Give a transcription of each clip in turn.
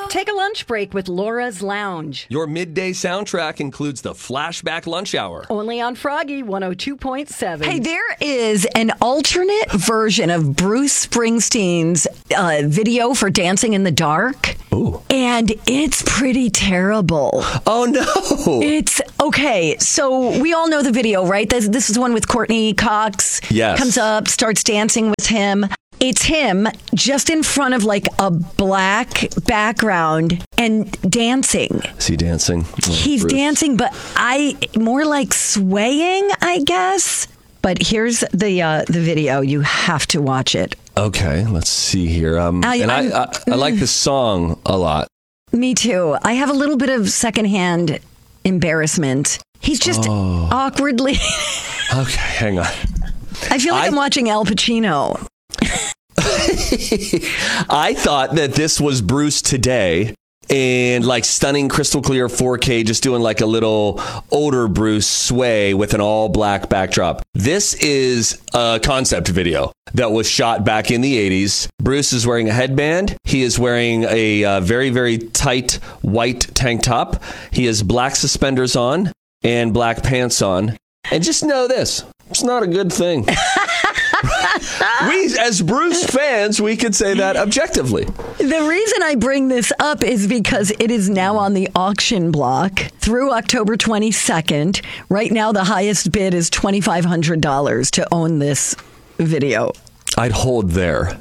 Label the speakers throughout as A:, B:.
A: Take a lunch break with Laura's Lounge.
B: Your midday soundtrack includes the Flashback Lunch Hour.
A: Only on Froggy 102.7.
C: Hey, there is an alternate version of Bruce Springsteen's video for Dancing in the Dark.
B: Ooh.
C: And it's pretty terrible.
B: Oh, no.
C: It's okay. So we all know the video, right? This is the one with Courtney Cox.
B: Yes.
C: Comes up, starts dancing with him. It's him just in front of like a black background and dancing.
B: Is he dancing? Oh,
C: He's
B: Bruce.
C: dancing, but more like swaying, I guess. But here's the video. You have to watch it.
B: Okay, let's see here. I like this song a lot.
C: Me too. I have a little bit of secondhand embarrassment. He's just awkwardly.
B: Okay, hang on.
C: I feel like I'm watching Al Pacino.
B: I thought that this was Bruce today and like stunning crystal clear 4K, just doing like a little older Bruce sway with an all black backdrop. This is a concept video that was shot back in the 80s. Bruce is wearing a headband. He is wearing a very, very tight white tank top. He has black suspenders on and black pants on. And just know this, it's not a good thing. We, as Bruce fans, we could say that objectively.
C: The reason I bring this up is because it is now on the auction block through October 22nd. Right now, the highest bid is $2,500 to own this video.
B: I'd hold there.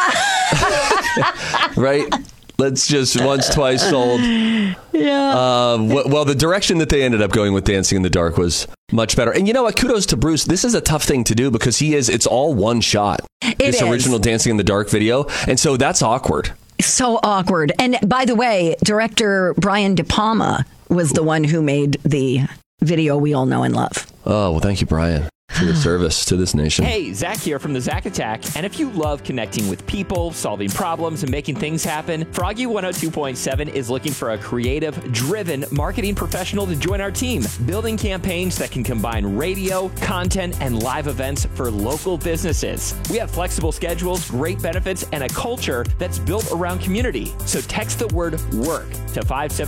B: Right? Let's just once, twice sold.
C: Yeah.
B: Well, the direction that they ended up going with Dancing in the Dark was much better. And you know what? Kudos to Bruce. This is a tough thing to do because it's all one shot. This original Dancing in the Dark video. And so that's awkward.
C: So awkward. And by the way, director Brian De Palma was the one who made the video we all know and love.
B: Oh, well, thank you, Brian, for your service to this nation.
D: Hey, Zach here from the Zach Attack. And if you love connecting with people, solving problems, and making things happen, Froggy 102.7 is looking for a creative, driven marketing professional to join our team, building campaigns that can combine radio, content, and live events for local businesses. We have flexible schedules, great benefits, and a culture that's built around community. So text the word WORK to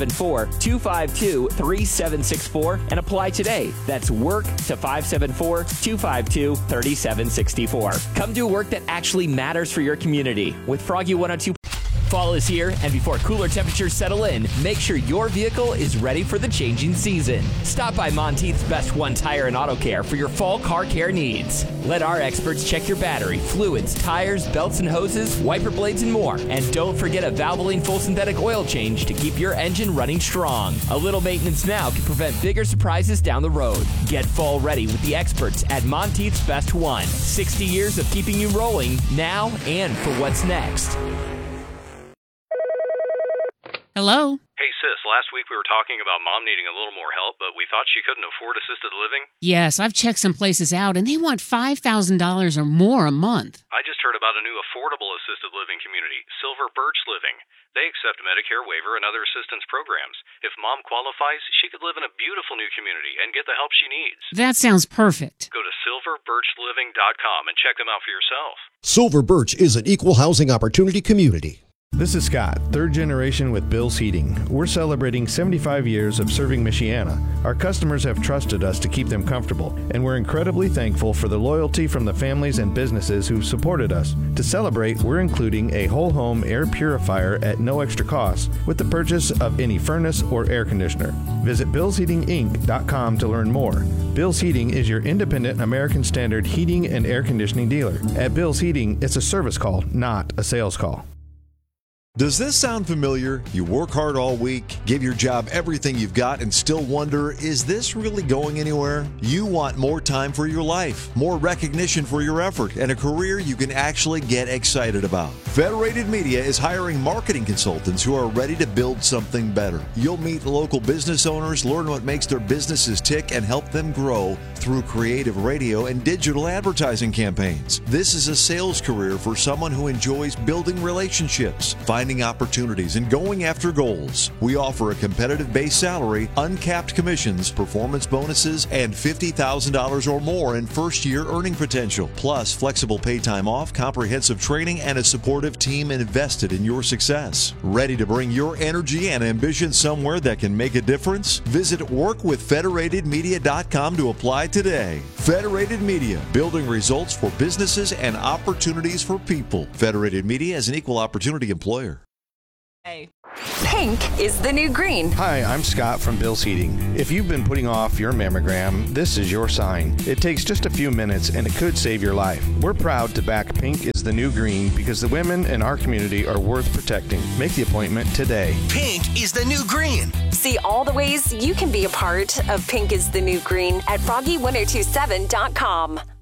D: 574-252-3764 and apply today. That's WORK to 574-252-3764. Come do work that actually matters for your community with Froggy 102. Fall is here, and before cooler temperatures settle in, make sure your vehicle is ready for the changing season. Stop by Monteith's Best One Tire and Auto Care for your fall car care needs. Let our experts check your battery, fluids, tires, belts and hoses, wiper blades, and more. And don't forget a Valvoline full synthetic oil change to keep your engine running strong. A little maintenance now can prevent bigger surprises down the road. Get fall ready with the experts at Monteith's Best One. 60 years of keeping you rolling now and for what's next.
E: Hello?
F: Hey, sis, last week we were talking about Mom needing a little more help, but we thought she couldn't afford assisted living.
E: Yes, I've checked some places out, and they want $5,000 or more a month.
F: I just heard about a new affordable assisted living community, Silver Birch Living. They accept Medicare waiver and other assistance programs. If Mom qualifies, she could live in a beautiful new community and get the help she needs.
E: That sounds perfect.
F: Go to silverbirchliving.com and check them out for yourself.
G: Silver Birch is an equal housing opportunity community.
H: This is Scott, third generation with Bill's Heating. We're celebrating 75 years of serving Michiana. Our customers have trusted us to keep them comfortable, and we're incredibly thankful for the loyalty from the families and businesses who've supported us. To celebrate, we're including a whole home air purifier at no extra cost with the purchase of any furnace or air conditioner. Visit BillsHeatingInc.com to learn more. Bill's Heating is your independent American Standard heating and air conditioning dealer. At Bill's Heating, it's a service call, not a sales call.
I: Does this sound familiar? You work hard all week, give your job everything you've got, and still wonder, is this really going anywhere? You want more time for your life, more recognition for your effort, and a career you can actually get excited about. Federated Media is hiring marketing consultants who are ready to build something better. You'll meet local business owners, learn what makes their businesses tick, and help them grow through creative radio and digital advertising campaigns. This is a sales career for someone who enjoys building relationships. Find finding opportunities and going after goals. We offer a competitive base salary, uncapped commissions, performance bonuses, and $50,000 or more in first-year earning potential, plus flexible pay time off, comprehensive training, and a supportive team invested in your success. Ready to bring your energy and ambition somewhere that can make a difference? Visit workwithfederatedmedia.com to apply today. Federated Media, building results for businesses and opportunities for people. Federated Media is an equal opportunity employer.
J: Pink is the new green.
H: Hi, I'm Scott from Bill's Heating. If you've been putting off your mammogram, this is your sign. It takes just a few minutes and it could save your life. We're proud to back Pink is the new green because the women in our community are worth protecting. Make the appointment today.
K: Pink is the new green.
J: See all the ways you can be a part of Pink is the new green at froggy1027.com.